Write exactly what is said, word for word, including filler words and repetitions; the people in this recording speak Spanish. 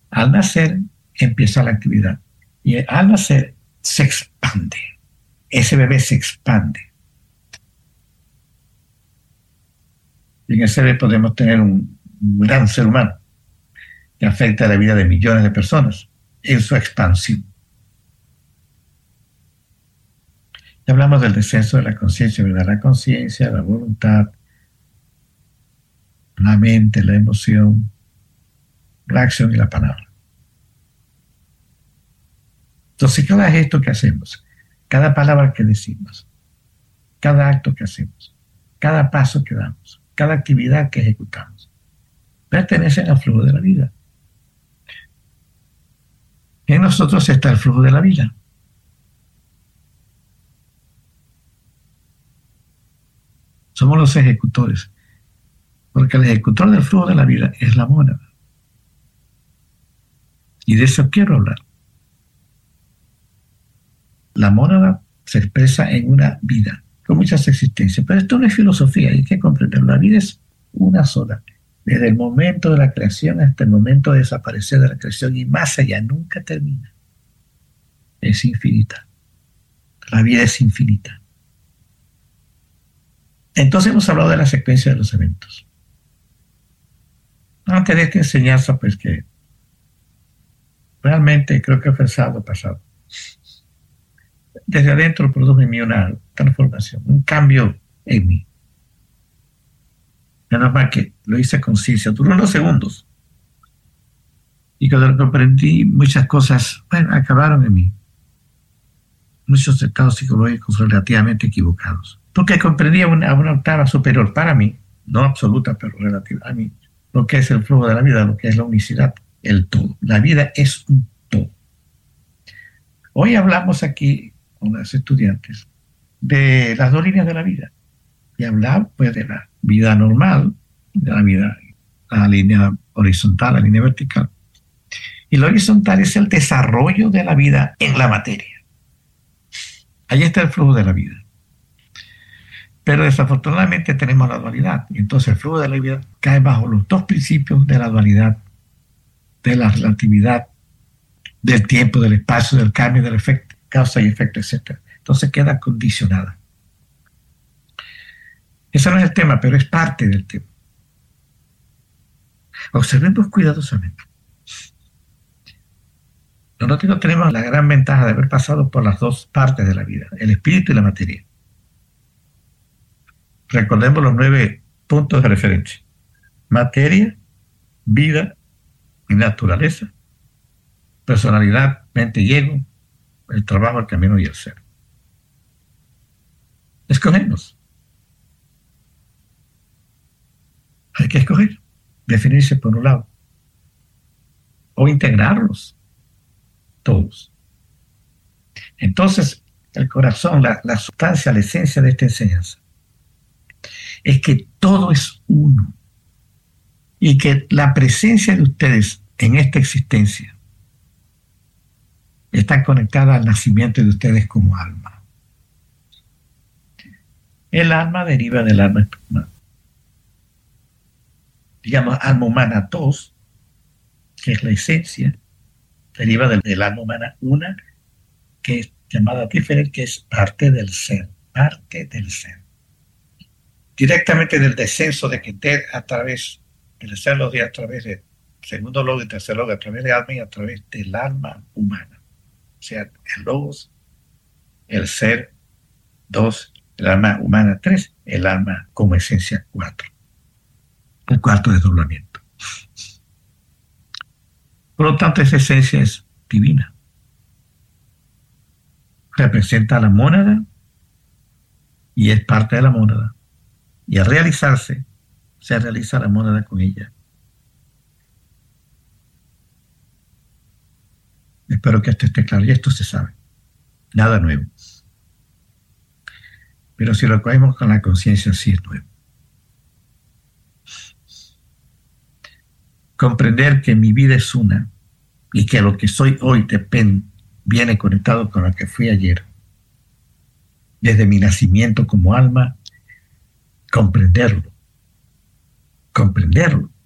Al nacer empieza la actividad y al nacer se expande. Ese bebé se expande. Y en ese bebé podemos tener un, un gran ser humano que afecta la vida de millones de personas en su expansión. Ya hablamos del descenso de la conciencia, ¿verdad? La conciencia, la voluntad, la mente, la emoción, la acción y la palabra. Entonces, cada gesto que hacemos, cada palabra que decimos, cada acto que hacemos, cada paso que damos, cada actividad que ejecutamos, pertenecen al flujo de la vida. En nosotros está el flujo de la vida. Somos los ejecutores, porque el ejecutor del flujo de la vida es la mónada. Y de eso quiero hablar. La mónada se expresa en una vida, con muchas existencias, pero esto no es filosofía, hay que comprenderlo. La vida es una sola, desde el momento de la creación hasta el momento de desaparecer de la creación y más allá, nunca termina. Es infinita. La vida es infinita. Entonces hemos hablado de la secuencia de los eventos. Antes de esta enseñanza, pues que realmente creo que fue el sábado pasado, desde adentro produjo en mí una transformación, un cambio en mí. Menos mal que lo hice con conciencia, duró unos segundos. Y cuando lo comprendí, muchas cosas, bueno, acabaron en mí. Muchos estados psicológicos relativamente equivocados. Porque comprendía una, una octava superior para mí, no absoluta, pero relativa a mí, lo que es el flujo de la vida, lo que es la unicidad, el todo. La vida es un todo. Hoy hablamos aquí con los estudiantes de las dos líneas de la vida. Y hablar pues de la vida normal, de la vida, la línea horizontal, la línea vertical. Y lo horizontal es el desarrollo de la vida en la materia. Ahí está el flujo de la vida. Pero desafortunadamente tenemos la dualidad. Y entonces el flujo de la vida cae bajo los dos principios de la dualidad, de la relatividad, del tiempo, del espacio, del cambio, del efecto, causa y efecto, etcétera. Entonces queda condicionada. Ese no es el tema, pero es parte del tema. Observemos cuidadosamente. Nosotros tenemos la gran ventaja de haber pasado por las dos partes de la vida, el espíritu y la materia. Recordemos los nueve puntos de referencia. Materia, vida y naturaleza, personalidad, mente y ego, el trabajo, el camino y el ser. Escogemos. Hay que escoger, definirse por un lado, o integrarlos todos. Entonces, el corazón, la, la sustancia, la esencia de esta enseñanza, es que todo es uno y que la presencia de ustedes en esta existencia está conectada al nacimiento de ustedes como alma. El alma deriva del alma espiritual. Digamos, alma humana dos, que es la esencia, deriva del, del alma humana una, que es llamada diferente, que es parte del ser, parte del ser. Directamente del descenso de Keter a través del tercer logos, a través del segundo logo y tercer logo, a través del alma y a través del alma humana. O sea, el logos, el ser, dos, el alma humana, tres, el alma como esencia, cuatro. El cuarto desdoblamiento. Por lo tanto, esa esencia es divina. Representa a la mónada y es parte de la mónada. Y al realizarse, se realiza la mónada con ella. Espero que esto esté claro. Y esto se sabe. Nada nuevo. Pero si lo cogemos con la conciencia, sí es nuevo. Comprender que mi vida es una y que lo que soy hoy depende, viene conectado con lo que fui ayer. Desde mi nacimiento como alma, comprenderlo. Comprenderlo.